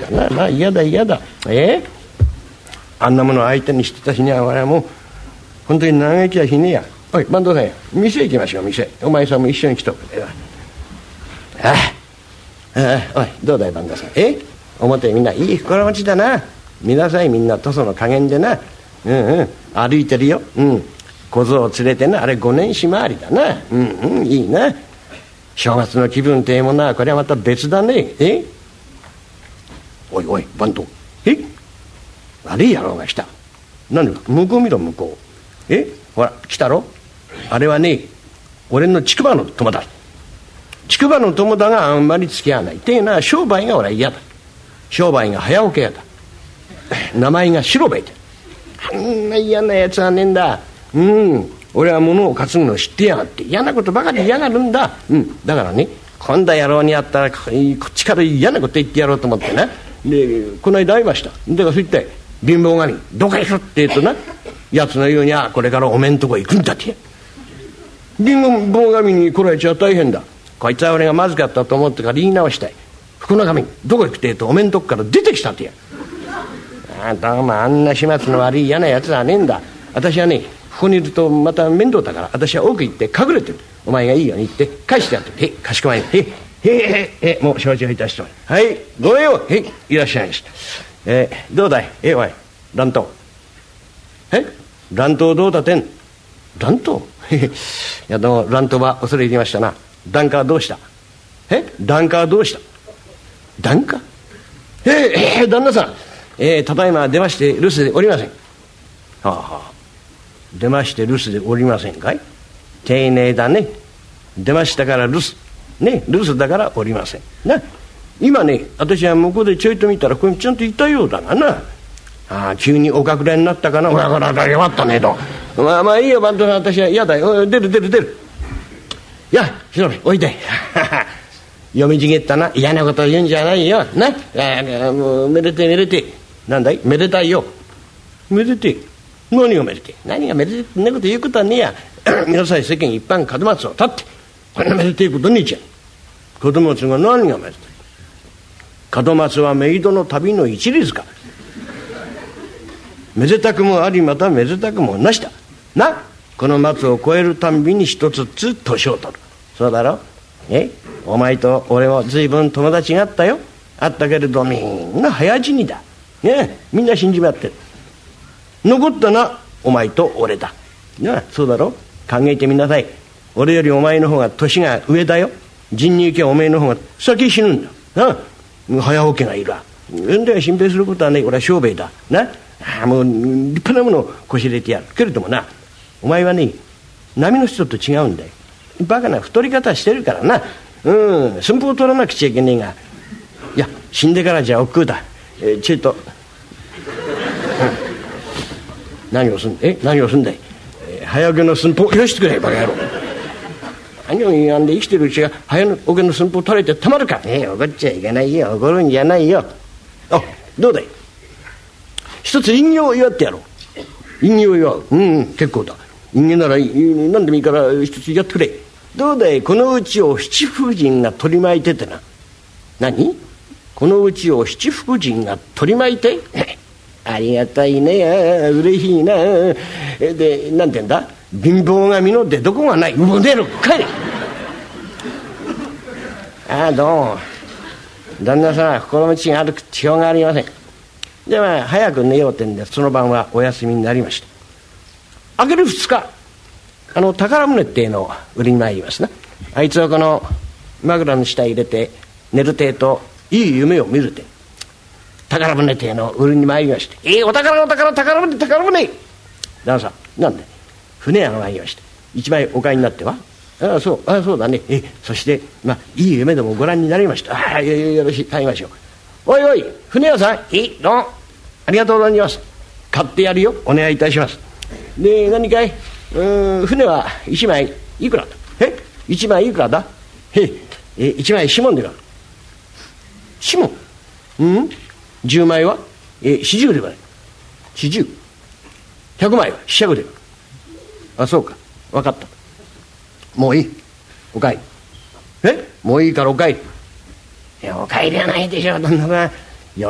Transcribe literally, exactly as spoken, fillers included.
かな。まあ嫌だ嫌だ。えー、あんなものを相手にしてた日には俺はもう本当に長生きはしねえや。おい坂東さんや、店行きましょう。店、お前さんも一緒に来とくれ。ああ、ああ、おいどうだい坂東さん。え表みんないい心持ちだな。見なさい、みんな塗装の加減でな。うんうん、歩いてるよ。うん、小僧を連れてな。あれ五年し回りだな。うんうん、いいな。正月の気分ってえものはこれはまた別だね。えおいおい番頭、え悪い野郎が来た。何だ向こう見ろ向こう。えほら来たろ。あれはね俺の竹馬の友だ。竹馬の友だがあんまり付き合わないっていうのは商売が俺は嫌だ。商売が早起き屋だ。名前が白兵衛で、あんな嫌なやつはねえんだ。うん俺は物を担ぐのを知ってやがって嫌なことばかり嫌がるんだ。うんだからね今度野郎に会ったらこっちから嫌なこと言ってやろうと思ってな。でこの間会いました。だからそう言って貧乏神どこへ行くって言うとな、やつの言うにはこれからおめんとこ行くんだって。貧乏神にこらえちゃ大変だ。こいつは俺がまずかったと思ってから言い直したい。福の神どこ行くって言うとおめんとこから出てきたってや。あどうもあんな始末の悪い嫌なやつはねえんだ。私はねここにいるとまた面倒だから私は奥行って隠れてる。お前がいいように言って返してやって。へかしこまりへへへへもう承知をいたしておる。はいごめんよ。へいらっしゃいました。えー、どうだいえおい乱闘。え乱闘どうだてん。乱闘いやどうも乱闘は恐れ入りましたな。檀家はどうした。え檀家はどうした。檀家えー、えー、旦那さん、えー、ただいま出まして留守でおりません。はあはあ出まして留守でおりませんかい。丁寧だね。出ましたから留守ね、留守だからおりませんな。今ね私は向こうでちょいと見たらここにちゃんといたようだがな。ああ急にお隠れになったかな。ほらほら弱ったねと。まあまあいいよ番頭さん私は嫌だよ。出る出る出る。いやしのべおいで読みじげったな嫌なことを言うんじゃないよな。あもうめでてめでて。なんだいめでたいよ。めでて何がめでて何がめでてそんなこと言うことはねえや皆さん世間一般門松を立ってこんなめでてえことねえじゃん。門松が何がめでたい。門松はメイドの旅の一里塚。めでたくもありまためでたくもなしだな。この松を越えるたんびに一つずつ年を取る。そうだろえお前と俺も随分友達があったよ。あったけれどみんな早死にだね。みんな死んじまってる。残ったなお前と俺だな。そうだろ考えてみなさい。俺よりお前の方が年が上だよ。人に行けばお前の方が先死ぬんだな。早起きがいるわ。んでは心配することはねえ。俺は商売だな。あもう立派なものをこし入れてやるけれどもなお前はね波の人と違うんだよ。バカな太り方してるからな。うん寸法を取らなくちゃいけねえがいや死んでからじゃ億劫だ。えー、ちょっと、うん、何をすんえ何をすんだい、えー、早起きの寸法よしてくれバカ野郎。何を言わんで生きてるうちが早起きの寸法取れてたまるか。ねえ怒っちゃいけないよ。怒るんじゃないよ。あどうだい一つ隠形を祝ってやろう。隠形を祝う。うん、うん、結構だ。隠形なら何でもいいから一つやってくれ。どうだいこのうちを七福神が取り巻いててな。何このうちを七福神が取り巻いてありがたいね嬉しいな。でなんて言うんだ貧乏神の出どこがない。もう出る帰れ。ああどうも旦那さん心持ちがあるくしょうがありません。でまあ早く寝ようってんでその晩はお休みになりました。明けるふつかあの宝船っていうのを売りに参りますな。あいつをこの枕の下入れて寝るてえといい夢を見るて宝船っていうのを売りに参りまして「えー、お宝お宝宝船宝船」旦那さんなんで船屋が参りまして一枚お買いになってはああそうああそうだねえそしてまあいい夢でもご覧になりました。ああよよろしい買いましょう。おいおい船屋さんいいどうもありがとうございます。買ってやるよお願いいたします。で何かいうん船はいちまいいくらだえいちまいいくらだへえいちまいしもんでかしもんうんじゅうまいはえしじゅうでかねしじゅうひゃくまいはしゃくでかあそうか分かったもういいお帰りえもういいからお帰りいやお帰りはないでしょ旦那さん